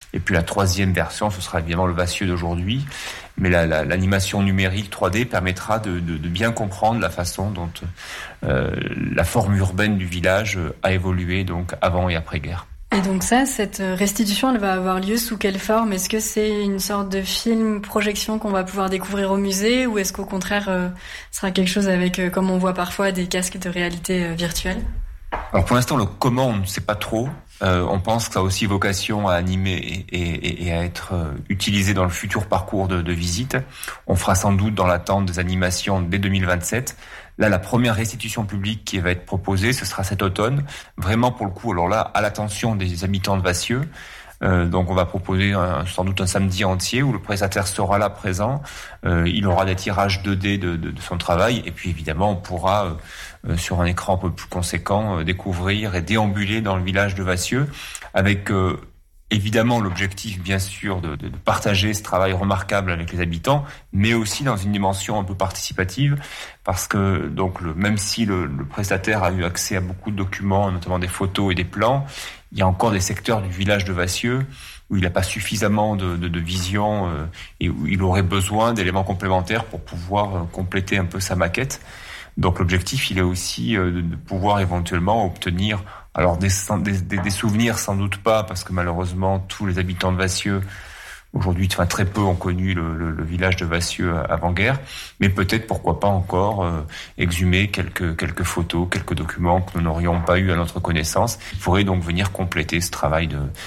Et puis la troisième version, ce sera évidemment le Vassieux d'aujourd'hui. Mais l'animation numérique 3D permettra de bien comprendre la façon dont la forme urbaine du village a évolué donc avant et après-guerre. Et donc cette restitution, elle va avoir lieu sous quelle forme ? Est-ce que c'est une sorte de film projection qu'on va pouvoir découvrir au musée, ou est-ce qu'au contraire, ce sera quelque chose avec, comme on voit parfois, des casques de réalité virtuelle ? Alors pour l'instant, le comment, on ne sait pas trop. On pense que ça a aussi vocation à animer et à être utilisé dans le futur parcours de visite. On fera sans doute dans l'attente des animations dès 2027. Là, la première restitution publique qui va être proposée, ce sera cet automne. Vraiment, pour le coup, alors là, à l'attention des habitants de Vassieux. Donc on va proposer sans doute un samedi entier où le prestataire sera là présent. Il aura des tirages 2D de son travail. Et puis évidemment, on pourra, sur un écran un peu plus conséquent, découvrir et déambuler dans le village de Vassieux avec... évidemment, l'objectif, bien sûr, de partager ce travail remarquable avec les habitants, mais aussi dans une dimension un peu participative, parce que donc même si le prestataire a eu accès à beaucoup de documents, notamment des photos et des plans, il y a encore des secteurs du village de Vassieux où il n'a pas suffisamment de vision et où il aurait besoin d'éléments complémentaires pour pouvoir compléter un peu sa maquette. Donc l'objectif, il est aussi de pouvoir éventuellement obtenir alors des souvenirs, sans doute pas, parce que malheureusement tous les habitants de Vassieux aujourd'hui, très peu ont connu le village de Vassieux avant-guerre, mais peut-être, pourquoi pas encore, exhumer quelques photos, quelques documents que nous n'aurions pas eu à notre connaissance, qui pourraient donc venir compléter ce travail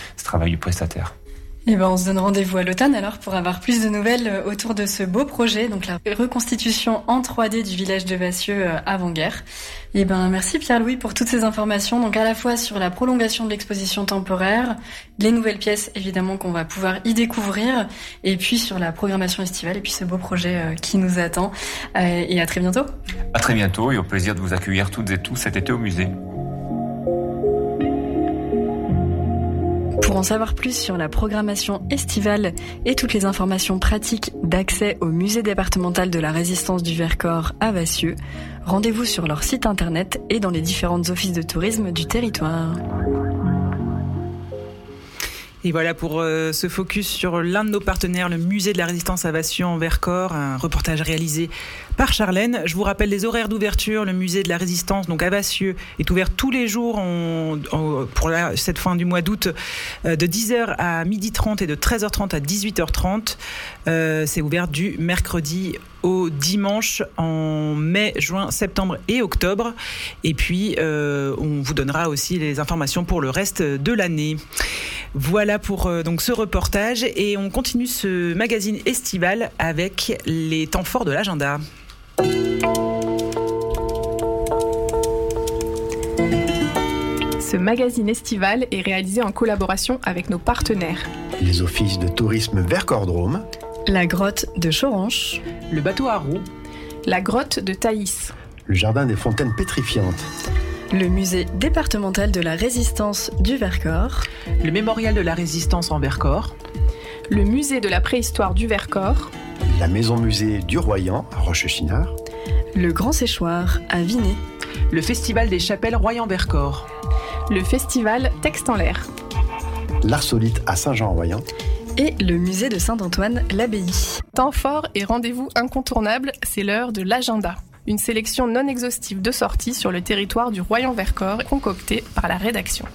du prestataire. Et on se donne rendez-vous à l'automne alors pour avoir plus de nouvelles autour de ce beau projet, donc la reconstitution en 3D du village de Vassieux avant-guerre. Et merci Pierre-Louis pour toutes ces informations, donc à la fois sur la prolongation de l'exposition temporaire, les nouvelles pièces évidemment qu'on va pouvoir y découvrir, et puis sur la programmation estivale, et puis ce beau projet qui nous attend. Et à très bientôt. À très bientôt, et au plaisir de vous accueillir toutes et tous cet été au musée. Pour en savoir plus sur la programmation estivale et toutes les informations pratiques d'accès au musée départemental de la Résistance du Vercors à Vassieux, rendez-vous sur leur site internet et dans les différents offices de tourisme du territoire. Et voilà pour ce focus sur l'un de nos partenaires, le musée de la Résistance à Vassieux en Vercors, un reportage réalisé par Charlène. Je vous rappelle les horaires d'ouverture. Le musée de la Résistance, donc à Vassieux, est ouvert tous les jours pour cette fin du mois d'août, de 10h à 12h30 et de 13h30 à 18h30. C'est ouvert du mercredi au dimanche en mai, juin, septembre et octobre. Et puis, on vous donnera aussi les informations pour le reste de l'année. Voilà pour donc ce reportage, et on continue ce magazine estival avec les temps forts de l'agenda. Ce magazine estival est réalisé en collaboration avec nos partenaires. Les offices de tourisme Vercors-Drôme, la grotte de Choranche, le bateau à roues, la grotte de Thaïs, le jardin des fontaines pétrifiantes, le musée départemental de la Résistance du Vercors, le mémorial de la Résistance en Vercors, le musée de la préhistoire du Vercors, la maison-musée du Royan à Rochechinard, le Grand Séchoir à Vinay, le festival des chapelles Royan-Vercors, le festival Texte en l'air, l'Arsolite à Saint-Jean-en-Royan et le musée de Saint-Antoine-l'Abbaye. Temps fort et rendez-vous incontournable, c'est l'heure de l'agenda. Une sélection non exhaustive de sorties sur le territoire du Royan-Vercors concoctée par la rédaction.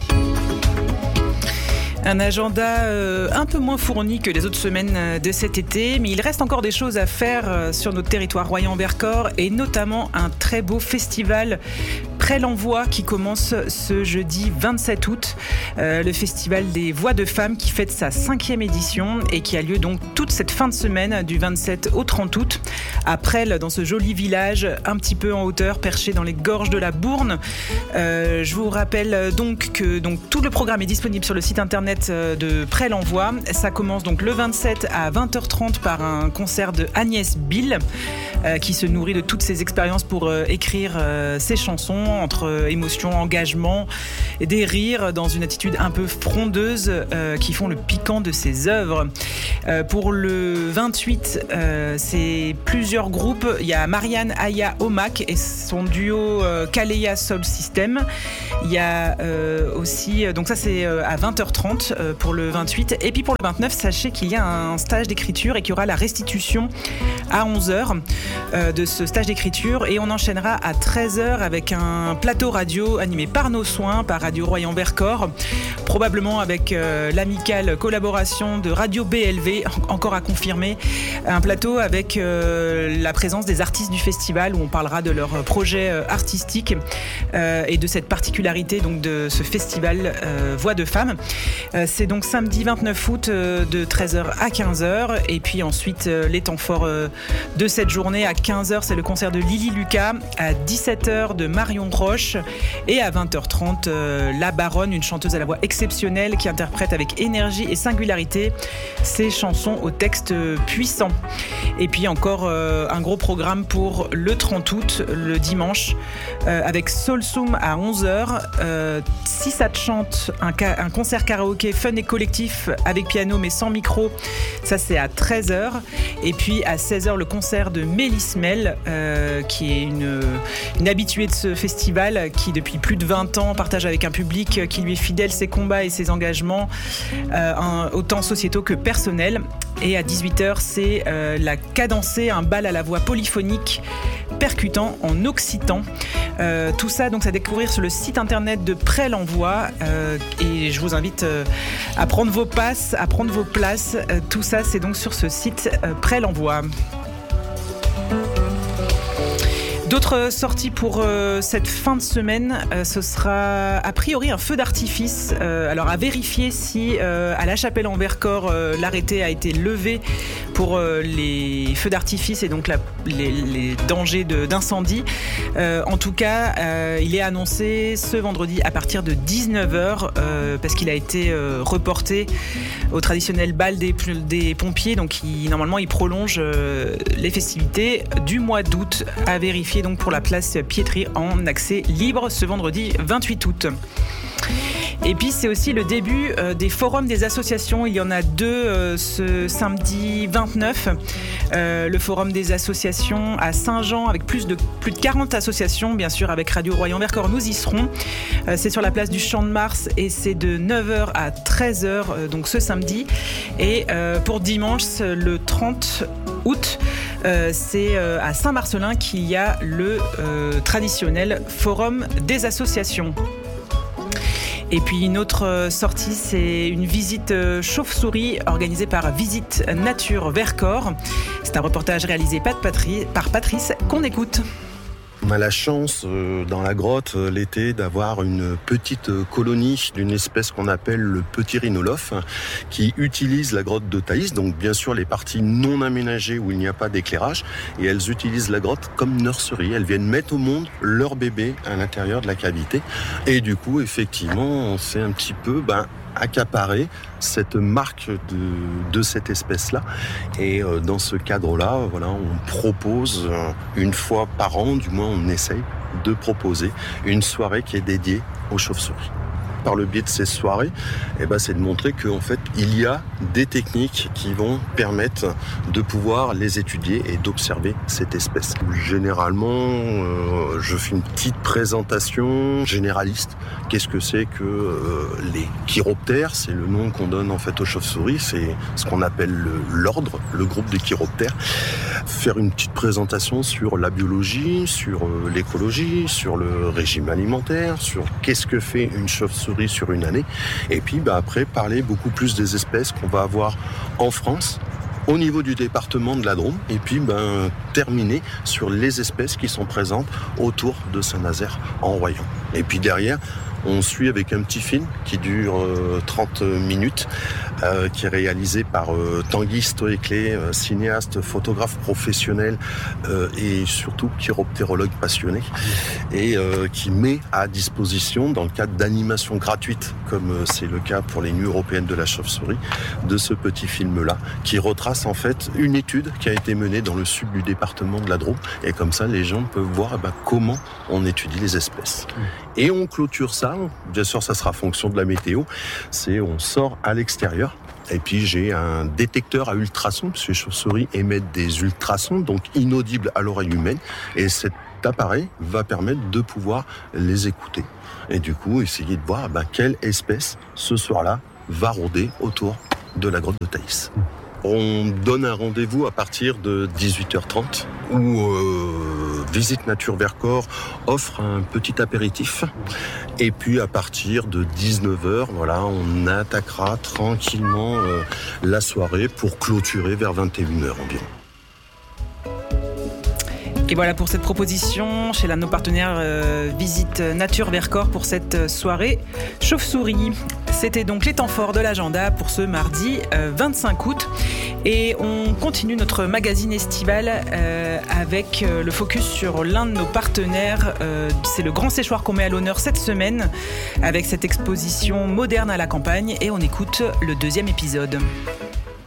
Un agenda un peu moins fourni que les autres semaines de cet été, mais il reste encore des choses à faire sur notre territoire Royan-Vercors, et notamment un très beau festival Près l'Envoi qui commence ce jeudi 27 août. Le festival des voix de femmes qui fête sa 5e édition et qui a lieu donc toute cette fin de semaine du 27 au 30 août à Presles, dans ce joli village un petit peu en hauteur, perché dans les gorges de la Bourne. Je vous rappelle donc que tout le programme est disponible sur le site internet de Près l'Envoi. Ça commence donc le 27 à 20h30 par un concert de Agnès Bill qui se nourrit de toutes ses expériences pour écrire ses chansons. émotion, entre émotion, engagement et des rires dans une attitude un peu frondeuse qui font le piquant de ses œuvres. Pour le 28, c'est plusieurs groupes. Il y a Marianne Aya Omak et son duo Kaleya Soul System. Il y a aussi, donc ça c'est à 20h30 pour le 28. Et puis pour le 29, sachez qu'il y a un stage d'écriture et qu'il y aura la restitution à 11h de ce stage d'écriture. Et on enchaînera à 13h avec un plateau radio animé par nos soins, par Radio Royan-Vercors, probablement avec l'amicale collaboration de Radio BLV, encore à confirmer. Un plateau avec la présence des artistes du festival où on parlera de leur projet artistique et de cette particularité donc de ce festival Voix de Femmes. C'est donc samedi 29 août de 13h à 15h. Et puis ensuite, les temps forts de cette journée à 15h, c'est le concert de Lily Lucas, à 17h de Marion Roche et à 20h30, La Baronne, une chanteuse à la voix exceptionnelle qui interprète avec énergie et singularité ses chansons au texte puissant. Et puis encore un gros programme pour le 30 août, le dimanche, avec Soulsoum à 11h, Si ça te chante, un concert karaoké fun et collectif avec piano mais sans micro, ça c'est à 13h. Et puis à 16h, le concert de Mélis Mel, qui est une habituée de ce festival, qui depuis plus de 20 ans partage avec un public qui lui est fidèle ses combats et ses engagements, autant sociétaux que personnels. Et à 18h, c'est la cadencée, un bal à la voix polyphonique percutant en occitan. Tout ça, donc, à découvrir sur le site internet de Prêt l'Envoi. Et je vous invite à prendre vos passes, à prendre vos places. Tout ça, c'est donc sur ce site Prêt l'Envoi. D'autres sorties pour cette fin de semaine, ce sera a priori un feu d'artifice. Alors à vérifier si à La Chapelle-en-Vercors l'arrêté a été levé pour les feux d'artifice et donc les dangers d'incendie. En tout cas, il est annoncé ce vendredi à partir de 19h parce qu'il a été reporté au traditionnel bal des pompiers. Donc normalement, il prolonge les festivités du mois d'août. À vérifier donc pour la place Pietri en accès libre ce vendredi 28 août. Et puis c'est aussi le début des forums des associations. Il y en a deux ce samedi 29. Le forum des associations à Saint-Jean avec plus de 40 associations, bien sûr avec Radio Royan-Vercors, nous y serons. C'est sur la place du Champ de Mars et c'est de 9h à 13h donc ce samedi. Et pour dimanche le 30 août, c'est à Saint-Marcelin qu'il y a le traditionnel forum des associations. Et puis une autre sortie, c'est une visite chauve-souris organisée par Visite Nature Vercors. C'est un reportage réalisé par Patrice qu'on écoute. On a la chance dans la grotte l'été d'avoir une petite colonie d'une espèce qu'on appelle le petit rhinolophe qui utilise la grotte de Thaïs, donc bien sûr les parties non aménagées où il n'y a pas d'éclairage, et elles utilisent la grotte comme nurserie. Elles viennent mettre au monde leur bébé à l'intérieur de la cavité et du coup effectivement on s'est un petit peu accaparer cette marque de cette espèce-là. Et dans ce cadre-là, on propose une fois par an, du moins on essaye de proposer une soirée qui est dédiée aux chauves-souris. Par le biais de ces soirées, c'est de montrer qu'en fait, il y a des techniques qui vont permettre de pouvoir les étudier et d'observer cette espèce. Généralement, je fais une petite présentation généraliste. Qu'est-ce que c'est que les chiroptères ? C'est le nom qu'on donne en fait aux chauves-souris. C'est ce qu'on appelle l'ordre, le groupe des chiroptères. Faire une petite présentation sur la biologie, sur l'écologie, sur le régime alimentaire, sur qu'est-ce que fait une chauve-souris sur une année, et puis après parler beaucoup plus des espèces qu'on va avoir en France au niveau du département de la Drôme, et puis terminer sur les espèces qui sont présentes autour de Saint-Nazaire en Royan. Et puis derrière, on suit avec un petit film qui dure 30 minutes qui est réalisé par Tanguy Stoéclé, cinéaste, photographe professionnel et surtout chiroptérologue passionné, et qui met à disposition, dans le cadre d'animations gratuites, comme c'est le cas pour les Nuits européennes de la chauve-souris, de ce petit film-là, qui retrace en fait une étude qui a été menée dans le sud du département de la Drôme, et comme ça les gens peuvent voir comment on étudie les espèces. Et on clôture ça, bien sûr ça sera fonction de la météo, on sort à l'extérieur. Et puis j'ai un détecteur à ultrasons, parce que les chauves-souris émettent des ultrasons, donc inaudibles à l'oreille humaine. Et cet appareil va permettre de pouvoir les écouter. Et du coup, essayer de voir quelle espèce, ce soir-là, va rôder autour de la grotte de Thaïs. On donne un rendez-vous à partir de 18h30 où Visite Nature Vercors offre un petit apéritif. Et puis à partir de 19h, on attaquera tranquillement la soirée pour clôturer vers 21h environ. Et voilà pour cette proposition chez l'un de nos partenaires Visite Nature Vercors pour cette soirée chauve-souris. C'était donc les temps forts de l'agenda pour ce mardi 25 août. Et on continue notre magazine estival avec le focus sur l'un de nos partenaires. C'est le Grand Séchoir qu'on met à l'honneur cette semaine avec cette exposition moderne à la campagne. Et on écoute le 2e épisode.